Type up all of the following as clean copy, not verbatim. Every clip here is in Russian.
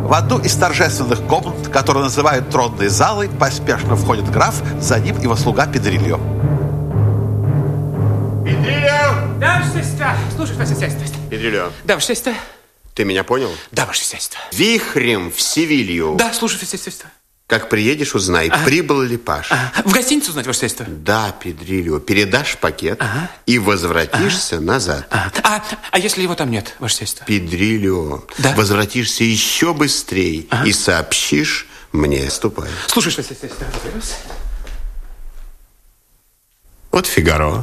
В одну из торжественных комнат, которую называют тронной залой, поспешно входит граф, за ним его слуга Педрильо. Педрильо! Да, ваше сестра. Слушай, ваше сестра. Педрильо. Да, ваше сестра. Ты меня понял? Да, ваше сестра. Вихрем в Севилью. Да, слушай, ваше сестра. Как приедешь, узнай, прибыл ли Паша. В гостиницу узнать, ваше сестра? Да, Педрильо, передашь пакет и возвратишься назад. А если его там нет, ваше сестра? Педрильо, да? Возвратишься еще быстрее и сообщишь мне. Ступай. Слушай, ваше сестра. Вот Фигаро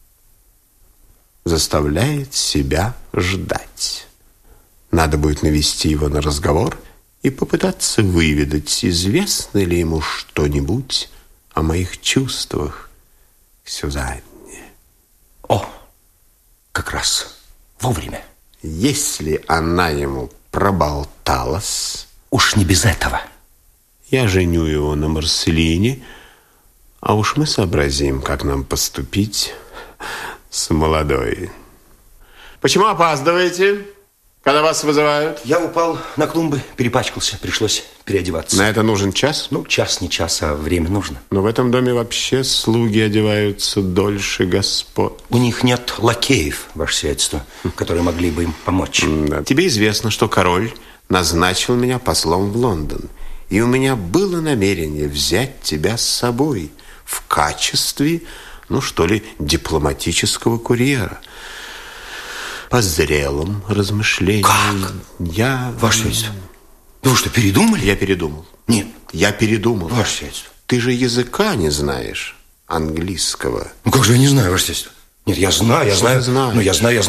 заставляет себя ждать. Надо будет навести его на разговор и попытаться выведать, известно ли ему что-нибудь о моих чувствах к Сюзанне. О, как раз вовремя. Если она ему проболталась... Уж не без этого. Я женю его на Марселине, а уж мы сообразим, как нам поступить с молодой. Почему опаздываете, когда вас вызывают? Я упал на клумбы, перепачкался, пришлось переодеваться. На это нужен час? Ну, час, не час, а время нужно. Но в этом доме вообще слуги одеваются дольше господ. У них нет лакеев, ваше сиятельство, которые могли бы им помочь. Да. Тебе известно, что король назначил меня послом в Лондон. И у меня было намерение взять тебя с собой в качестве, ну что ли, дипломатического курьера. По зрелым размышлениям. Как? Ваше сиятельство, вы что, передумали? Я передумал. Нет. Я передумал. Ваше сиятельство. Ты же языка не знаешь, английского. Ну, как же я не знаю, ваше сиятельство? Нет, я знаю. Ну, я знаю.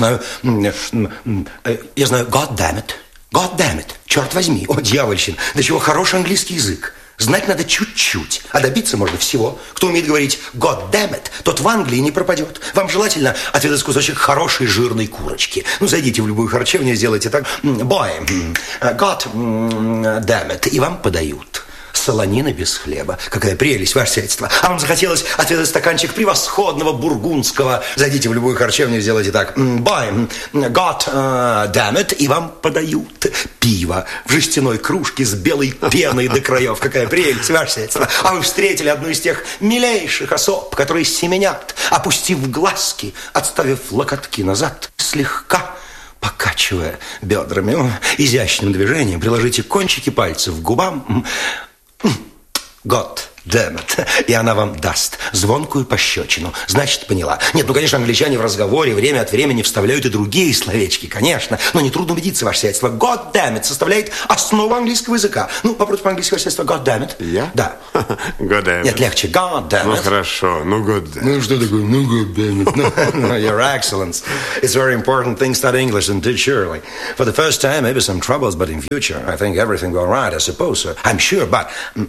Я знаю, God damn it, черт возьми, о, дьявольщина. До чего хороший английский язык. Знать надо чуть-чуть, а добиться можно всего. Кто умеет говорить God damn it, тот в Англии не пропадет. Вам желательно отведать кусочек хорошей жирной курочки. Ну, зайдите в любую харчевню и сделайте так. Boy, God damn it. И вам подают солонина без хлеба. Какая прелесть, ваше сиятельство. А вам захотелось отведать стаканчик превосходного бургундского. Зайдите в любую харчевню и сделайте так. Boy, God damn it. И вам подают пиво в жестяной кружке с белой пеной до краев. Какая прелесть, ваше сиятельство. А вы встретили одну из тех милейших особ, которые семенят, опустив глазки, отставив локотки назад, слегка покачивая бедрами, изящным движением приложите кончики пальцев к губам. God damn it. И она вам даст звонкую пощечину. Значит, поняла. Нет, ну, конечно, англичане в разговоре время от времени вставляют и другие словечки, конечно. Но нетрудно убедиться, ваше сиятельство. God damn it составляет основу английского языка. Ну, попробуйте по-английски, ваше сиятельство. God damn it. Я? Да. God damn it. Нет, легче. God damn it. Ну, хорошо. Ну, God damn it. Ну, что такое? Ну, God damn it. No, Your Excellence. It's very important thing study English and did surely. For the first time, maybe some troubles, but in future, I think everything will go right, I suppose, sir. I'm sure, but...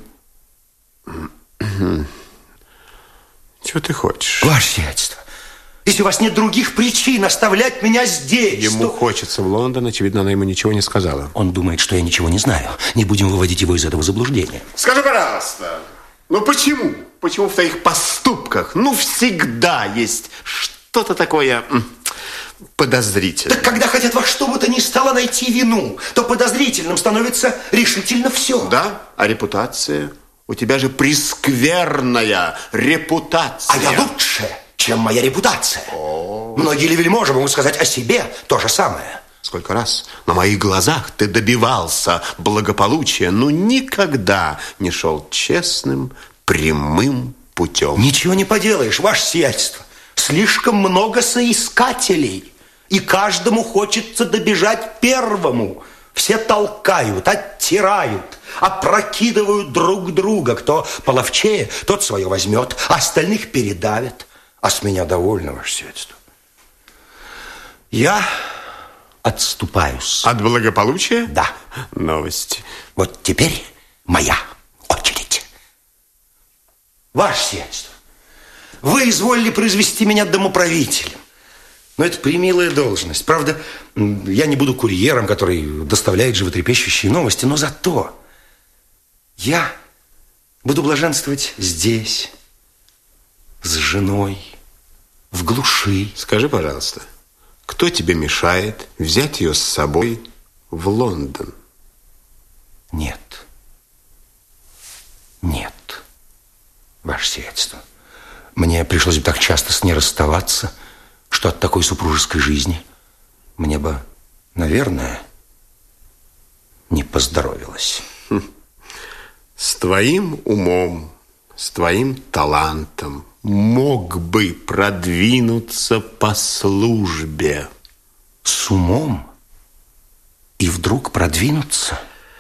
Чего ты хочешь? Ваше сиятельство, если у вас нет других причин оставлять меня здесь... Ему хочется в Лондон, очевидно, она ему ничего не сказала. Он думает, что я ничего не знаю. Не будем выводить его из этого заблуждения. Скажи, пожалуйста, ну почему? Почему в твоих поступках, ну, всегда есть что-то такое подозрительное? Так когда хотят во что бы то ни стало найти вину, то подозрительным становится решительно все. Да, а репутация... У тебя же прескверная репутация. А я лучше, чем моя репутация. Многие ли вельможи могут сказать о себе то же самое. Сколько раз на моих глазах ты добивался благополучия, но никогда не шел честным, прямым путем. Ничего не поделаешь, ваше сиятельство. Слишком много соискателей, и каждому хочется добежать первому. Все толкают, оттирают, опрокидывают друг друга. Кто половчее, тот свое возьмет, а остальных передавит. А с меня довольно, ваше сиятельство. Я отступаюсь. От благополучия? Да. Новость. Вот теперь моя очередь. Ваше сиятельство, вы изволили произвести меня домоправителем. Но это премилая должность. Правда, я не буду курьером, который доставляет животрепещущие новости, но зато я буду блаженствовать здесь, с женой, в глуши. Скажи, пожалуйста, кто тебе мешает взять ее с собой в Лондон? Нет. Нет, ваше сиятельство. Мне пришлось бы так часто с ней расставаться, что от такой супружеской жизни мне бы, наверное, не поздоровилось. С твоим умом, с твоим талантом мог бы продвинуться по службе. С умом? И вдруг продвинуться?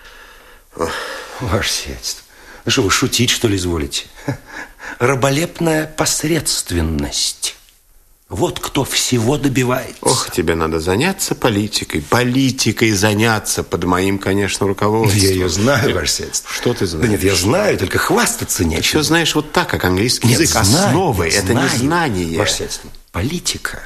Ваше сиятельство, что вы шутить, что ли, изволите? Раболепная посредственность. Вот кто всего добивается. Ох, тебе надо заняться политикой. Политикой заняться под моим, конечно, руководством. Я ее знаю, ваше сиятельство. Что ты знаешь? Да нет, я знаю, только хвастаться нечем. Ты все знаешь вот так, как английский Нет, язык. знаю, Основы, нет, это знаю. не знание. Ваше сиятельство, политика.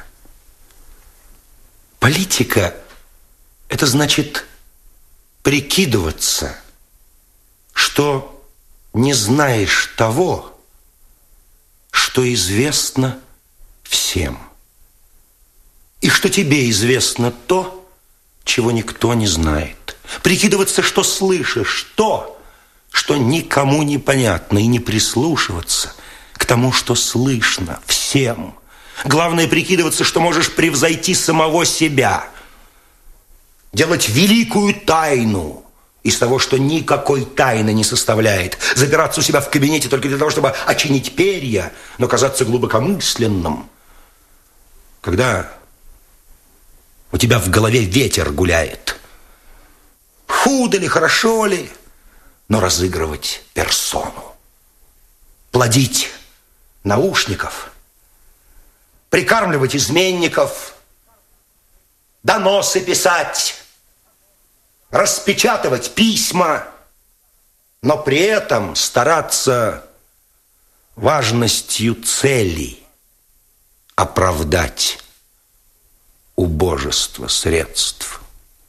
Политика – это значит прикидываться, что не знаешь того, что известно всем. И что тебе известно то, чего никто не знает. Прикидываться, что слышишь то, что никому не понятно, и не прислушиваться к тому, что слышно всем. Главное прикидываться, что можешь превзойти самого себя. Делать великую тайну из того, что никакой тайны не составляет. Запираться у себя в кабинете только для того, чтобы очинить перья, но казаться глубокомысленным. Когда у тебя в голове ветер гуляет. Худо ли, хорошо ли, но разыгрывать персону. Плодить наушников. Прикармливать изменников. Доносы писать. Распечатывать письма, но при этом стараться важностью цели оправдать убожество средств.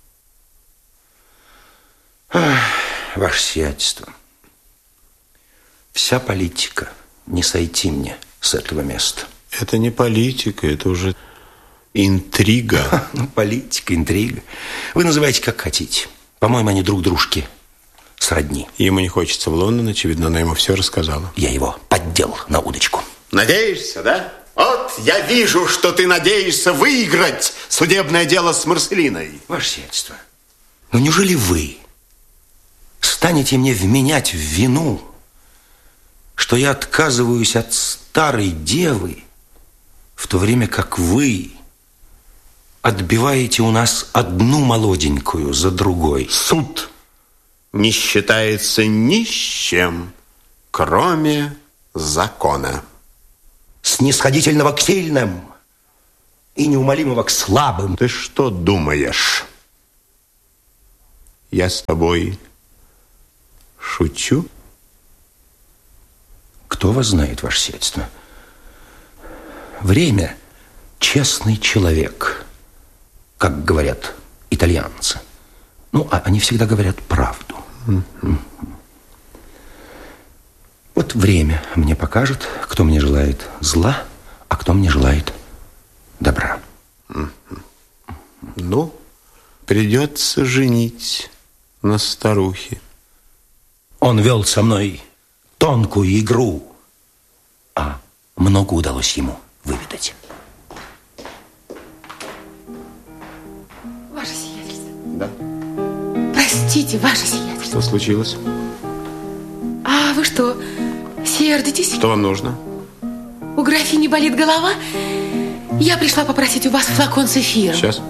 Ваше сиятельство, вся политика не сойти мне с этого места. Это не политика, это уже интрига. Ну, политика, интрига. Вы называете как хотите. По-моему, они друг дружке сродни. Ему не хочется в Лондон, очевидно, она ему все рассказала. Я его поддел на удочку. Надеешься, да? Вот я вижу, что ты надеешься выиграть судебное дело с Марселиной. Ваше сиятельство, ну неужели вы станете мне вменять в вину, что я отказываюсь от старой девы, в то время как вы отбиваете у нас одну молоденькую за другой? Суд не считается ни с чем, кроме закона. Снисходительного к сильным и неумолимого к слабым. Ты что думаешь? Я с тобой шучу? Кто вас знает, ваше сиятельство? Время – честный человек, как говорят итальянцы. Ну, а они всегда говорят правду. Вот время мне покажет, кто мне желает зла, а кто мне желает добра. Ну, придется женить на старухе. Он вел со мной тонкую игру, а много удалось ему выведать. Ваше сиятельство. Да. Простите, ваше сиятельство. Что случилось? А вы что, сердитесь? Что вам нужно? У графини болит голова? Я пришла попросить у вас флакон с эфиром. Сейчас.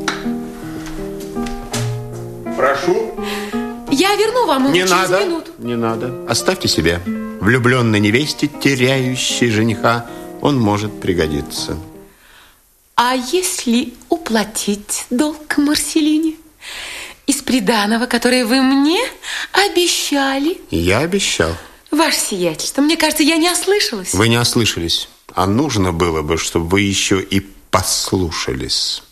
Прошу. Я верну вам его через минуту. Не надо. Оставьте себе. Влюбленной невесте, теряющей жениха, он может пригодиться. А если уплатить долг Марселине из приданого, которое вы мне обещали? Я обещал. Ваше сиятельство, мне кажется, я не ослышалась. Вы не ослышались. А нужно было бы, чтобы вы еще и послушались.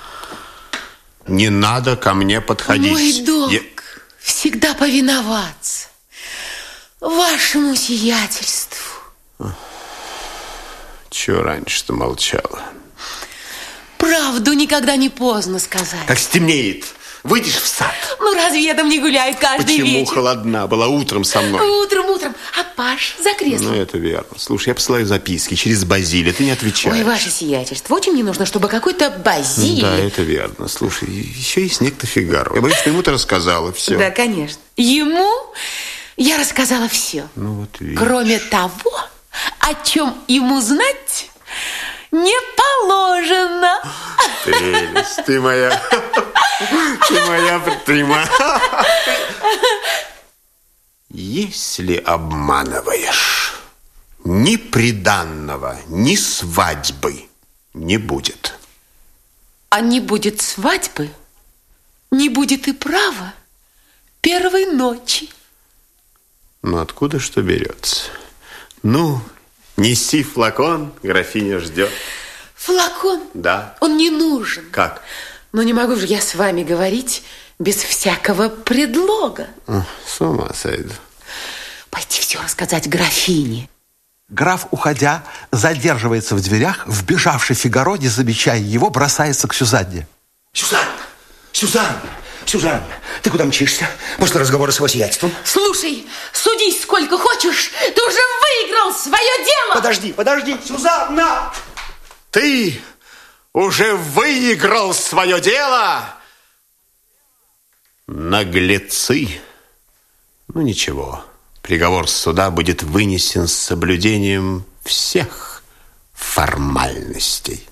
Не надо ко мне подходить. Мой долг всегда повиноваться вашему сиятельству. Чего раньше-то молчала? Правду никогда не поздно сказать. Как стемнеет, Выйдешь в сад. Ну, разве я там не гуляю каждый Почему вечер? холодна была утром со мной? Утром. А Паш за креслом? Ну, это верно. Слушай, я посылаю записки через Базилия, ты не отвечаешь. Ой, ваше сиятельство, очень мне нужно, чтобы какой-то Базилий... Да, это верно. Слушай, еще есть некто Фигаро. Я боюсь, что ему ты рассказала все. Да, конечно. Ему я рассказала все. Ну, вот видишь. Кроме того, о чем ему знать не положено. Прелесть, ты моя... Ты моя прима. Если обманываешь, ни приданного, ни свадьбы не будет. А не будет свадьбы, не будет и права первой ночи. Ну, откуда что берется? Ну, неси флакон, графиня ждет. Флакон? Да. Он не нужен. Как? Но не могу же я с вами говорить без всякого предлога. С ума сойду. Пойти все рассказать графине. Граф, уходя, задерживается в дверях. Вбежавший Фигаро, не замечая его, бросается к Сюзанне. Сюзанна, ты куда мчишься после разговора с его сиятельством? Слушай, судись сколько хочешь, ты уже выиграл свое дело. Подожди, Сюзанна! Ты уже выиграл свое дело? Наглецы. Ну, ничего. Приговор суда будет вынесен с соблюдением всех формальностей.